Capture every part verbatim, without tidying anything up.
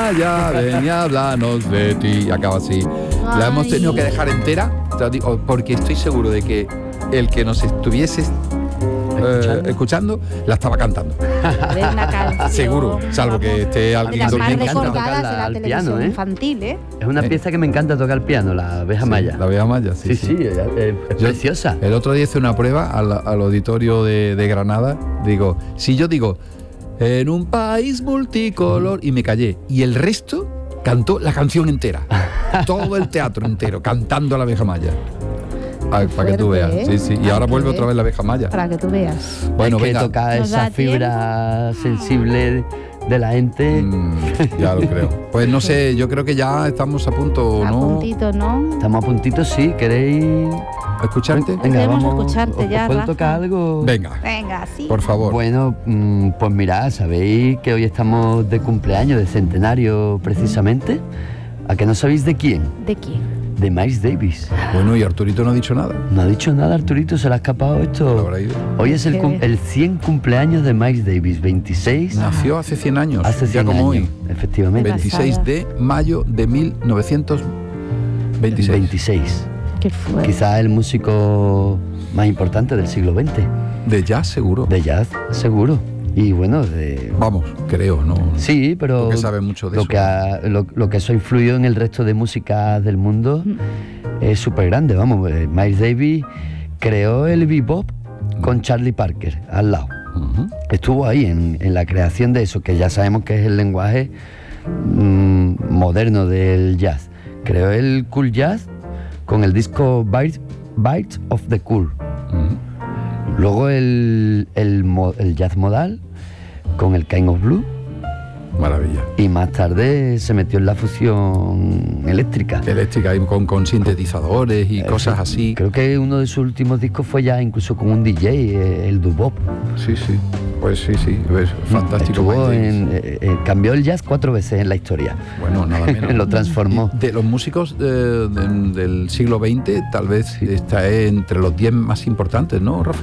Maya, ven y háblanos de ti. Y acaba así. Ay. La hemos tenido que dejar entera, porque estoy seguro de que el que nos estuviese ¿Escuchando? Eh, escuchando, la estaba cantando. Seguro, salvo que esté alguien durmiendo. Al piano, ¿eh? Infantil, ¿eh? Es una pieza que me encanta tocar el piano, la abeja sí, maya. La abeja maya, sí. Sí, sí, sí, es, es yo, preciosa. El otro día hice una prueba al, al auditorio de, de Granada. Digo, si yo digo, en un país multicolor, y me callé, y el resto cantó la canción entera. Todo el teatro entero, cantando a la abeja maya. Ay, para fuerte, que tú veas, ¿eh? Sí, sí. Y Ay, ahora vuelve otra vez la abeja maya. Para que tú veas. Bueno, es que venga. toca esa fibra tiempo? sensible de la gente. Mm, ya lo creo. Pues no sé, yo creo que ya estamos a punto, a ¿no? A puntito, ¿no? Estamos a puntito, sí. ¿Queréis escucharte? Venga, Queremos vamos, escucharte ¿os, ya, ¿os ¿Puedo Rafa? tocar algo? Venga. Venga, sí. Por favor. Bueno, pues mirad, sabéis que hoy estamos de cumpleaños, de centenario precisamente. ¿A que no sabéis de quién? ¿De quién? De Miles Davis. Bueno, y Arturito no ha dicho nada. No ha dicho nada, Arturito, se le ha escapado esto. Hoy es el, cum- el cien cumpleaños de Miles Davis, veintiséis. Nació hace cien años. Hace cien ya como años, hoy. Efectivamente. veintiséis de mayo de mil novecientos veintiséis. veintiséis. Qué fuerte. Quizás el músico más importante del siglo veinte. De jazz, seguro. De jazz, seguro. Y bueno, de... Vamos, creo, ¿no? Sí, pero... Porque sabe mucho de lo eso. Que ha, lo, lo que eso ha influido en el resto de música del mundo mm. es súper grande, vamos. Miles Davis creó el bebop mm. con Charlie Parker al lado. Uh-huh. Estuvo ahí en, en la creación de eso, que ya sabemos que es el lenguaje mm, moderno del jazz. Creó el cool jazz con el disco Bites, Bites of the Cool. Uh-huh. Luego el, el, el jazz modal con el Kind of Blue. Maravilla. Y más tarde se metió en la fusión eléctrica. Eléctrica, y con, con sintetizadores y eh, cosas así. Creo que uno de sus últimos discos fue ya incluso con un D J, el Bebop. Sí, sí. Pues sí, sí. Es fantástico. Estuvo en, eh, eh, cambió el jazz cuatro veces en la historia. Bueno, nada menos. Lo transformó. Y de los músicos de, de, del siglo veinte, tal vez sí. está entre los diez más importantes, ¿no, Rafa?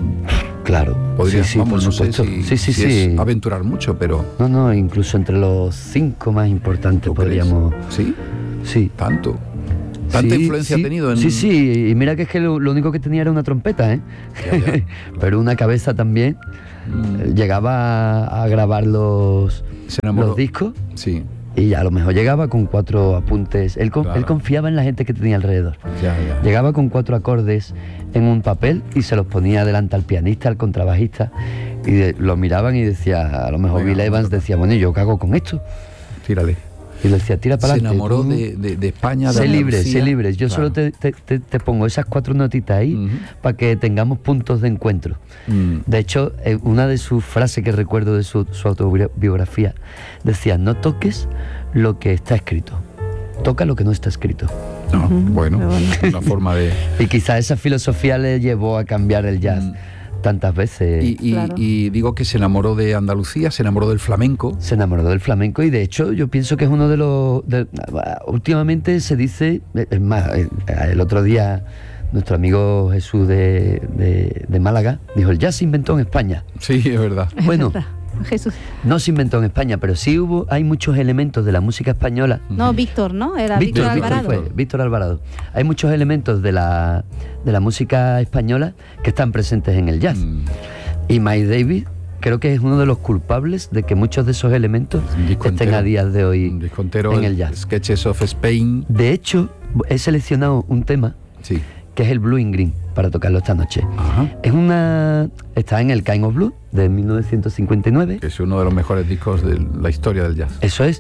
Claro, podría, sí, sí, vamos, por no supuesto. sé si, sí, sí, si sí. es aventurar mucho, pero... No, no, incluso entre los cinco más importantes podríamos... Crees? ¿Sí? Sí. ¿Tanto? ¿Tanta sí, influencia sí, ha tenido en...? Sí, sí, y mira que es que lo, lo único que tenía era una trompeta, ¿eh? Ya, ya. Pero una cabeza también. Mm. Llegaba a, a grabar los, los discos. Sí. Y a lo mejor llegaba con cuatro apuntes. Él, claro. él confiaba en la gente que tenía alrededor. Ya, ya. Llegaba con cuatro acordes en un papel y se los ponía delante al pianista, al contrabajista, y de, lo miraban y decía, a lo mejor Bill Evans decía, bueno, ¿y yo qué hago con esto? Tírale. Y le decía, tira para adelante. Se enamoró de, de, de España, de Sé libre, Andalucía. sé libre. Yo claro. solo te, te, te, te pongo esas cuatro notitas ahí uh-huh. para que tengamos puntos de encuentro. Uh-huh. De hecho, eh, una de sus frases que recuerdo de su, su autobiografía decía, no toques lo que está escrito, toca lo que no está escrito. No, uh-huh. bueno, una forma de... Y quizás esa filosofía le llevó a cambiar el jazz. Uh-huh. Tantas veces. Y, y, claro. y digo que se enamoró de Andalucía, se enamoró del flamenco. Se enamoró del flamenco y de hecho yo pienso que es uno de los... De, últimamente se dice, es más, el otro día nuestro amigo Jesús de, de, de Málaga dijo, el jazz se inventó en España. Sí, es verdad. Bueno, es verdad. Jesús. No se inventó en España, pero sí hubo, hay muchos elementos de la música española. No, Víctor, ¿no? Era Víctor, Víctor Alvarado. Víctor fue, Víctor Alvarado. Hay muchos elementos de la, de la música española que están presentes en el jazz. Mm. Y Miles Davis creo que es uno de los culpables de que muchos de esos elementos estén entero, a días de hoy entero, en el jazz. Sketches of Spain. De hecho, he seleccionado un tema sí. que es el Blue in Green para tocarlo esta noche. Ajá. Es una está en el Kind of Blue de mil novecientos cincuenta y nueve. Que es uno de los mejores discos de la historia del jazz. Eso es.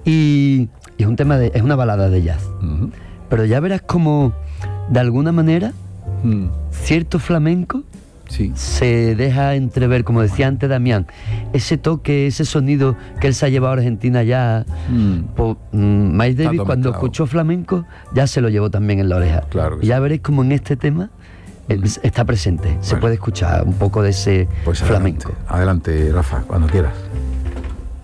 Y, y es un tema de es una balada de jazz. Uh-huh. Pero ya verás como de alguna manera uh-huh. cierto flamenco sí. se deja entrever, como decía antes Damián, ese toque, ese sonido que él se ha llevado a Argentina ya. Mm. Por, mm, Miles Davis cuando mezclado. Escuchó flamenco ya se lo llevó también en la oreja. Claro y ya sí. veréis como en este tema mm. está presente, bueno. se puede escuchar un poco de ese pues flamenco. Adelante, adelante, Rafa, cuando quieras.